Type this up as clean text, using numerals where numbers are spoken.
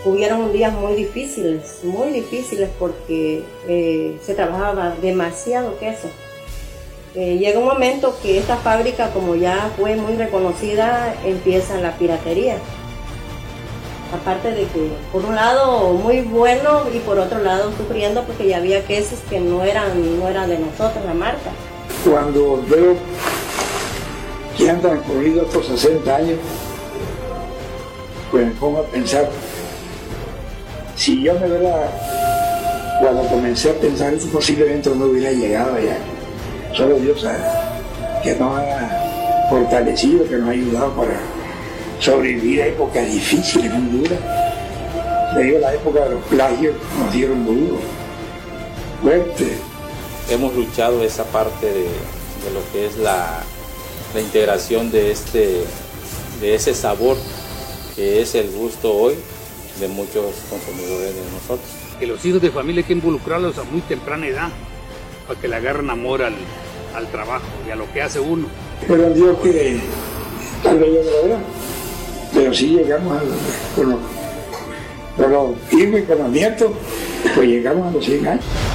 hubieron días muy difíciles porque se trabajaba demasiado queso. Llega un momento que esta fábrica, como ya fue muy reconocida, empieza la piratería. Aparte de que, por un lado, muy bueno y por otro lado sufriendo porque ya había quesos que no eran de nosotros, la marca. Cuando veo que han transcurrido estos 60 años, pues me pongo a pensar, si yo me hubiera, cuando comencé a pensar eso, posiblemente no hubiera llegado allá. Solo Dios sabe que nos ha fortalecido, que nos ha ayudado para sobrevivir a épocas difíciles, muy duras. Le digo, la época de los plagios nos dieron duro, fuerte. Hemos luchado esa parte de lo que es la integración de ese sabor que es el gusto hoy de muchos consumidores de nosotros. Que los hijos de familia hay que involucrarlos a muy temprana edad para que le agarren amor al trabajo y a lo que hace uno. Pero Dios que tal vez yo lo verá, pero sí llegamos con los hijos y con los nietos, pues llegamos a los 100 años.